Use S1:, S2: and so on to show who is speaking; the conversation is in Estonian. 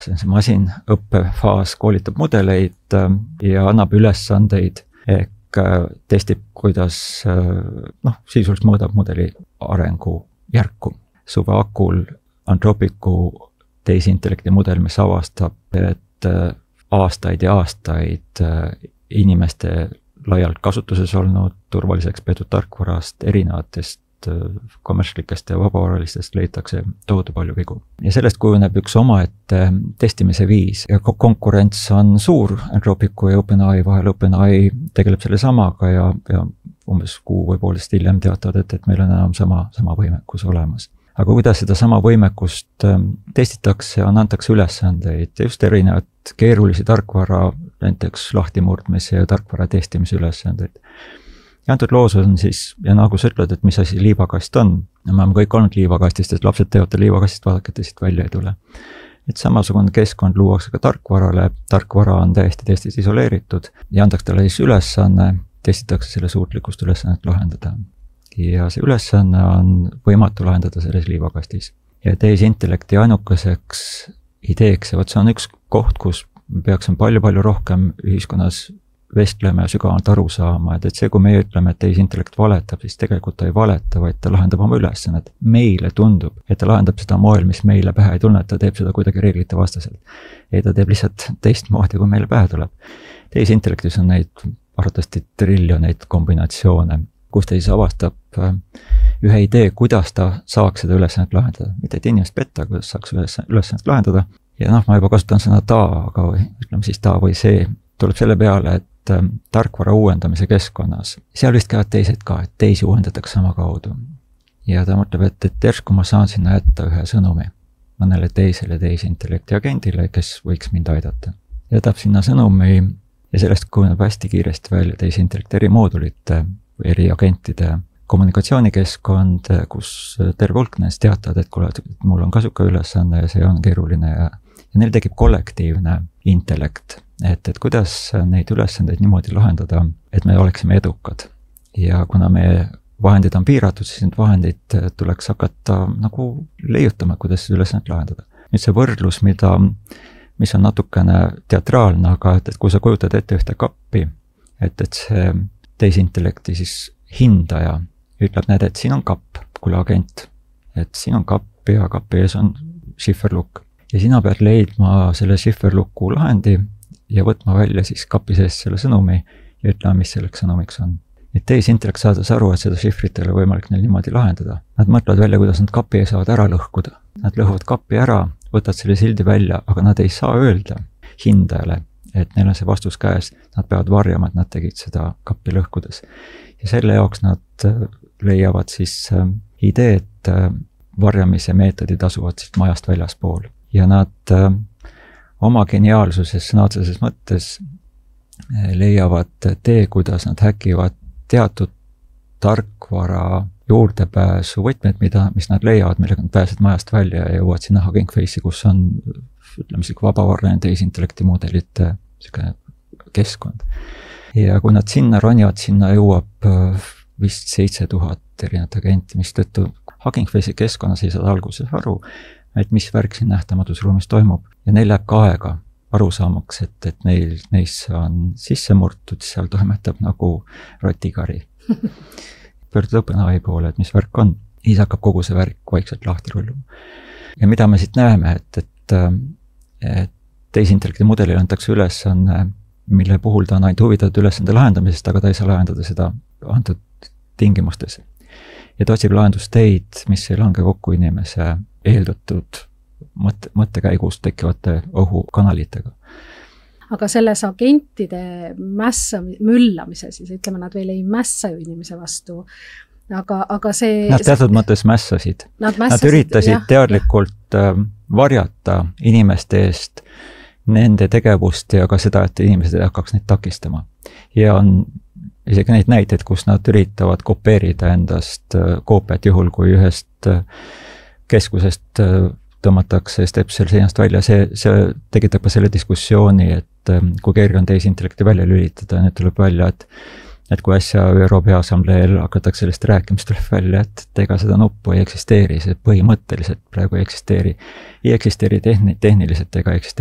S1: see masinõppefaas koolitab mudeleid ja annab ülesandeid ehk testib, kuidas sisuliselt mõõdab mudeli arengu järku. Suve akul Anthropicu tehisintellekti mudel, mis avastab, et aastaid ja aastaid inimeste laialt kasutuses olnud turvaliseks peetud tarkvarast erinevatest kommertslikest ja vabavaralistest leitakse tohutu palju vigu. Ja sellest kujuneb üks omaette testimise viis ja konkurents on suur Anthropicu ja OpenAI vahel. OpenAI tegeleb selle samaga ja umbes kuu või poolest hiljem teatavad, et meil on enam sama võimekus olemas. Aga kuidas seda sama võimekust testitakse, antakse ülesandeid, just erinevad keerulisi tarkvara, näiteks lahtimurdmise ja tarkvara testimise ülesandeid. Ja antud loos on siis, ja nagu sa ütled, et mis asi liivakast on, me oleme kõik olnud liivakastist, et lapsed teevad liivakastist, vaadake, et siit välja ei tule. Et samasugune keskkond luuakse ka tarkvarale, tarkvara on täiesti isoleeritud ja antakse talle siis ülesanne, testitakse selle suutlikkust ülesannet lahendada. Ja see ülesanne on võimatu lahendada selles liivakastis. Ja tehisintellekti ainukeseks ideeks, ja see on üks koht, kus me peaksime palju rohkem ühiskonnas vestleme ja sügavalt aru saama, et see, kui meie ütleme, et tehisintellekt valetab, siis tegelikult ta ei valeta, vaid ta lahendab oma ülesannet. Meile tundub, et ta lahendab seda moel, mis meile pähe ei tunne, et ta teeb seda kuidagi reeglite vastaselt. Ei, ta teeb lihtsalt teistmoodi, kui meile pähe tuleb. Tehisintellektis on neid arvatavasti triljoneid kombinatsioone, kus ta siis avastab ühe idee, kuidas ta saaks seda ülesannet lahendada. Mitte et inimest petta, kuidas saaks ülesannet lahendada. Ja ma juba kasutan sõna ta, aga ütleme siis ta või see tuleb selle peale, et tarkvara uuendamise keskkonnas. Seal vist käivad teised ka, et teisi uuendatakse sama kaudu. Ja ta mõtleb, et järsku ma saan sinna jätta ühe sõnumi mõnele teisele tehisintellekti agendile, kes võiks mind aidata. Jätab sinna sõnumi ja sellest kujuneb hästi kiiresti välja tehisintellekti eri moodulite või eri agentide kommunikatsioonikeskkond, kus terve hulk neist teatavad, et kuule, mul on ka siuke ülesanne ja see on keeruline ja neil tekib kollektiivne intellekt. Et kuidas neid ülesandeid niimoodi lahendada, et me oleksime edukad. Ja kuna meie vahendid on piiratud, siis need vahendid tuleks hakata nagu leiutama, kuidas ülesannet lahendada. Nüüd see võrdlus, mis on natukene teatraalne, aga et kui sa kujutad ette ühte kappi, et see tehisintellekti siis hindaja ütleb, et siin on kapp, kuule agent, et siin on kapp ja kapi ees on šifferlukk. Ja sina pead leidma selle šifferluku lahendi ja võtma välja siis kapi sees selle sõnumi ja ütlema, mis selleks sõnumiks on. Et tehisintellekt saades aru, et seda šifrit ei ole võimalik neil niimoodi lahendada. Nad mõtlevad välja, kuidas nad kapi saavad ära lõhkuda. Nad lõhuvad kapi ära, võtavad selle sildi välja, aga nad ei saa öelda hindajale, et neil on see vastus käes. Nad peavad varjama, et nad tegid seda kapi lõhkudes. Ja selle jaoks nad leiavad siis idee, et varjamise meetodid asuvad siis majast väljaspool. Ja nad oma geniaalsuses, sõna otseses mõttes leiavad tee, kuidas nad häkivad teatud tarkvara juurdepääsu võtmed, mis nad leiavad, millega nad pääsed majast välja ja jõuavad sinna Hugging Face'i, kus on vabavarraline tehisintellekti mudelite keskkond. Ja kui nad sinna ronivad, sinna jõuab vist 7000 erinevat agenti, mis tõttu Hugging Face'i keskkonnas ei saada alguses aru, et mis värk siin nähtamatus ruumis toimub. Ja neil läheb ka aega aru saamaks, et neis on sisse murtud, seal toimetab nagu rotikari. Pöördud OpenAI poole, et mis värk on. Siis hakkab kogu see värk vaikselt lahti rulluma. Ja mida me siit näeme, et tehisintellekti mudelile antakse ülesanne, mille puhul ta on ainult huvitatud ülesande lahendamisest, aga ta ei saa lahendada seda antud tingimustes. Ja ta otsib lahendusteid, mis ei lange kokku inimese eeldatud mõttekäigust tekkivate ohukanalitega.
S2: Aga selles agentide müllamise, siis ütleme, nad veel ei mässa ju inimese vastu, aga see...
S1: Nad teatud mõttes mässasid. Nad üritasid teadlikult varjata inimeste eest nende tegevust ja ka seda, et inimesed ei hakkaks neid takistama. Ja on isegi neid näiteid, kus nad üritavad kopeerida endast koopiat juhul, kui ühest keskusest tõmmatakse stepsel seinast välja. See tekitab ka selle diskussiooni, et kui keegi on tehisintellekti välja lülitada, nüüd tuleb välja, et kui äsja ÜRO Peaassambleel hakatakse sellest rääkima, siis tuleb välja, et ega seda nuppu ei eksisteeri, see põhimõtteliselt praegu ei eksisteeri tehniliselt ega eksisteeri